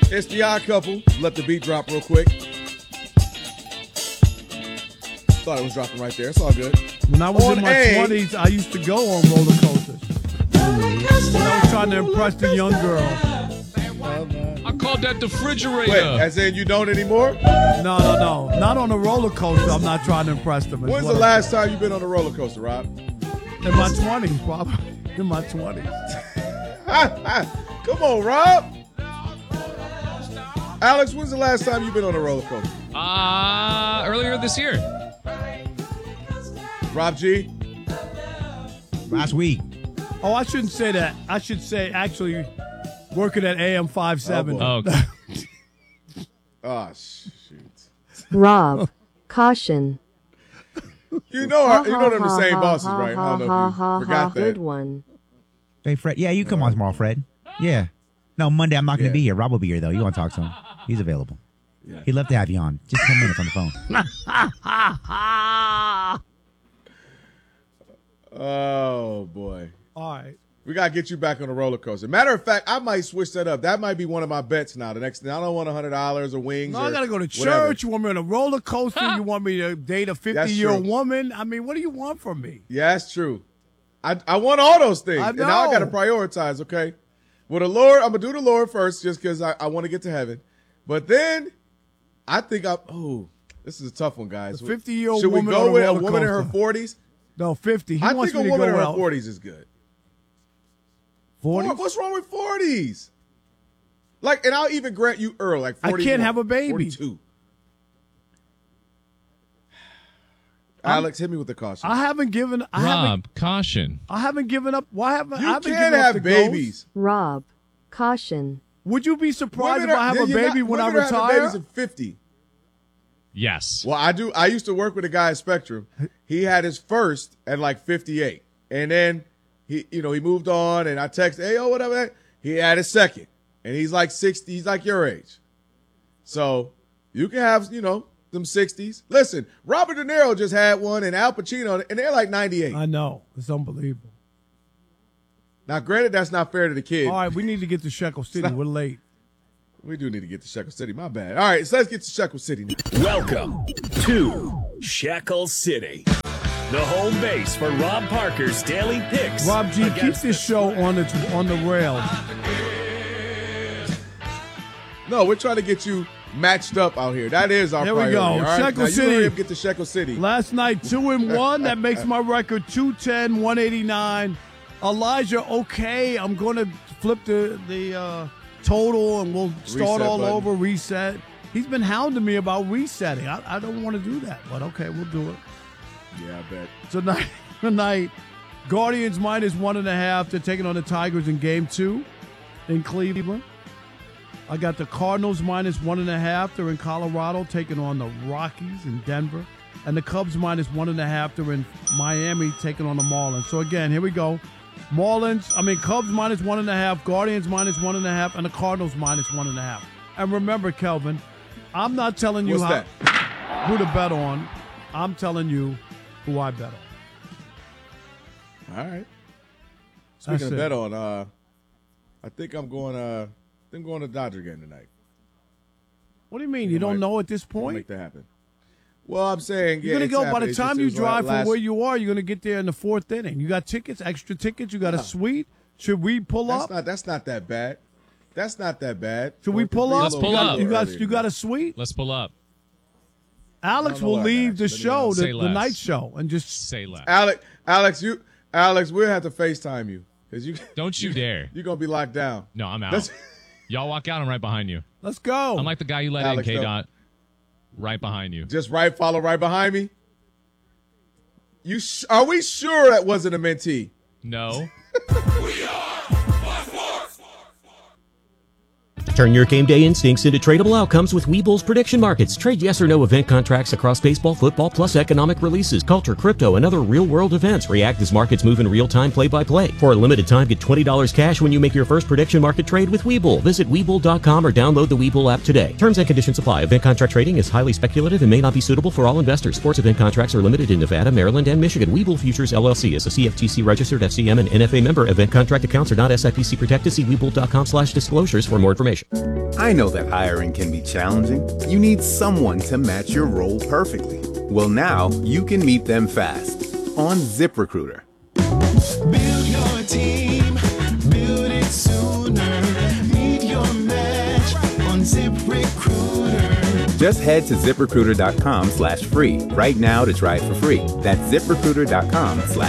It's the Odd Couple. Let the beat drop real quick. Thought it was dropping right there. It's all good. When I was in my 20s, I used to go on roller coasters. When I was trying to impress the young girl. I called that the refrigerator. Wait, as in you don't anymore? No. Not on a roller coaster. I'm not trying to impress them. When's the last time you've been on a roller coaster, Rob? In my 20s, probably. In my 20s. Come on, Rob. Alex, when's the last time you've been on a roller coaster? Earlier this year. Rob G? Last week. Oh, I shouldn't say that. I should say actually working at AM 57. Oh, okay. Oh, shoot. Rob, caution. You know them the same bosses, right? I don't know if you forgot that. Good one. Hey, Fred. Yeah, you come on tomorrow, Fred. Yeah. No, Monday I'm not going to be here. Rob will be here, though. You want to talk to him? He's available. Yeah. He'd love to have you on. Just 10 minutes on the phone. Oh, boy. All right. We got to get you back on the roller coaster. Matter of fact, I might switch that up. That might be one of my bets now. The next thing, I don't want $100 or wings. No, I got to go to church. Whatever. You want me on a roller coaster? You want me to date a 50-year-old woman? I mean, what do you want from me? Yeah, that's true. I want all those things. I know. And now I got to prioritize, okay? Well, the Lord, I'm going to do the Lord first just because I want to get to heaven. But then I think this is a tough one, guys. A 50-year-old Should we woman go on a with a roller woman in her coaster. 40s? No, 50. I think a woman in her 40s is good. 40? What's wrong with 40s? And I'll even grant you early, like 40. I can't have a baby. 42. Alex, hit me with the caution. I haven't given. Caution. I haven't given up. Why haven't you I haven't can't given up have the babies? ghost? Rob, caution. Would you be surprised if I have a baby when I retire? Babies at 50. Yes. Well, I do. I used to work with a guy at Spectrum. He had his first at like 58, and then he moved on. And I texted, "Hey, whatever." He had his second, and he's like 60. He's like your age, so you can have them 60s. Listen, Robert De Niro just had one, and Al Pacino, and they're like 98. I know, it's unbelievable. Now, granted, that's not fair to the kid. All right, we need to get to Shekel City. We're late. We do need to get to Shekel City. My bad. All right, so let's get to Shekel City now. Welcome to Shekel City, the home base for Rob Parker's daily picks. Rob G, keep this show on the rails. No, we're trying to get you matched up out here. That is our priority. Here we go. All right? Shekel now, City. You get to Shekel City. Last night, 2-1. That makes my record 210, 189. Elijah, okay, I'm going to flip the total and we'll start all over, reset. He's been hounding me about resetting. I don't want to do that, but okay, we'll do it. Yeah, I bet. Tonight, Guardians -1.5. They're taking on the Tigers in Game 2 in Cleveland. I got the Cardinals -1.5. They're in Colorado taking on the Rockies in Denver. And the Cubs -1.5. They're in Miami taking on the Marlins. So, again, here we go. Cubs -1.5, Guardians -1.5, and the Cardinals -1.5. And remember, Kelvin, I'm not telling you who to bet on. I'm telling you who I bet on. All right. Speaking of bet on, I think I'm going to Dodger game tonight. What do you mean? You don't know at this point? Make that happen. Well, I'm saying you're going to go. By the time you drive from where you are, you're going to get there in the fourth inning. You got tickets, extra tickets. You got a suite. Should we pull up? That's not that bad. That's not that bad. Should we pull up? Let's pull up. You got a suite? Let's pull up. Alex will leave the show, the night show, and just say less. Alex, we'll have to FaceTime you because don't you dare. You're gonna be locked down. No, I'm out. Y'all walk out. I'm right behind you. Let's go. I'm like the guy you let in, K-Dot. Right behind you. Just follow right behind me. Are we sure that wasn't a mentee? No. We are. Turn your game day instincts into tradable outcomes with Webull's prediction markets. Trade yes or no event contracts across baseball, football, plus economic releases, culture, crypto, and other real-world events. React as markets move in real time, play-by-play. For a limited time, get $20 cash when you make your first prediction market trade with Webull. Visit Webull.com or download the Webull app today. Terms and conditions apply. Event contract trading is highly speculative and may not be suitable for all investors. Sports event contracts are limited in Nevada, Maryland, and Michigan. Webull Futures LLC is a CFTC-registered FCM and NFA member. Event contract accounts are not SIPC protected. See Webull.com/disclosures for more information. I know that hiring can be challenging. You need someone to match your role perfectly. Well, now you can meet them fast on ZipRecruiter. Build your team, build it sooner. Meet your match on ZipRecruiter. Just head to ZipRecruiter.com/free right now to try it for free. That's ZipRecruiter.com/free.